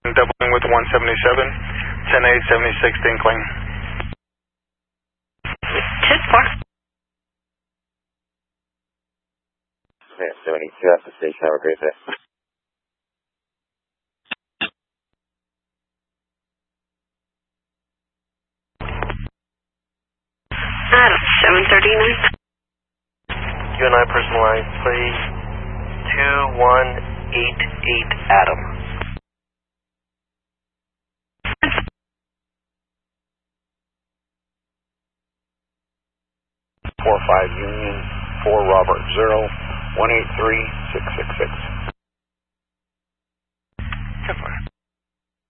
doubling with 177, 10-8, 76 Dinkling. 10-4. Yeah, 72 at the station. Have a great day. Adam, 739. UNI personalized, please. 2188 Adam. 45 Union 4 Robert 0 183 666.